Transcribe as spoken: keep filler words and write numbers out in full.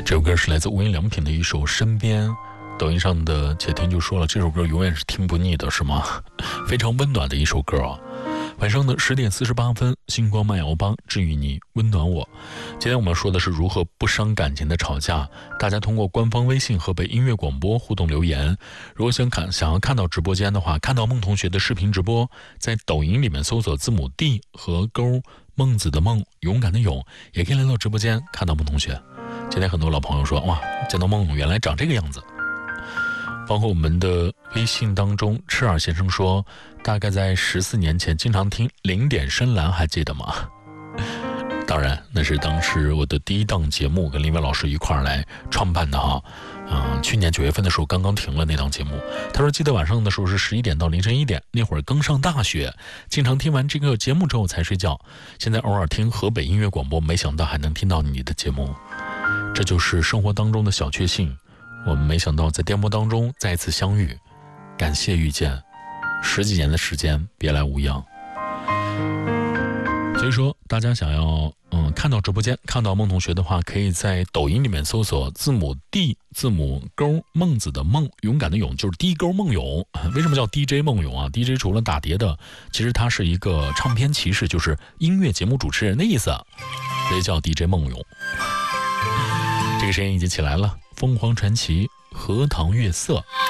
这首歌是来自无印良品的一首《身边》，抖音上的且听就说了，这首歌永远是听不腻的，是吗？非常温暖的一首歌啊。晚上的十点四十八分，星光慢摇帮治愈你，温暖我。今天我们说的是如何不伤感情的吵架。大家通过官方微信河北音乐广播互动留言。如果想看想要看到直播间的话，看到孟同学的视频直播，在抖音里面搜索字母 D 和勾孟子的孟，勇敢的勇，也可以来到直播间看到孟同学。今天很多老朋友说，哇，见到孟原来长这个样子。包括我们的微信当中，赤耳先生说，大概在十四年前经常听零点深蓝，还记得吗？当然，那是当时我的第一档节目，跟林伟老师一块儿来创办的哈。嗯，去年九月份的时候刚刚停了那档节目。他说，记得晚上的时候是十一点到凌晨一点，那会儿刚上大学，经常听完这个节目之后才睡觉。现在偶尔听河北音乐广播，没想到还能听到你的节目，这就是生活当中的小确幸。我们没想到在电波当中再次相遇，感谢遇见，十几年的时间别来无恙。所以说大家想要嗯看到直播间看到孟同学的话，可以在抖音里面搜索字母 D 字母勾孟子的孟，勇敢的勇，就是 D 勾孟勇。为什么叫 D J 孟勇啊？ D J 除了打碟的，其实他是一个唱片骑士，就是音乐节目主持人的意思，所以叫 D J 孟勇。这个声音已经起来了，凤凰传奇荷塘月色。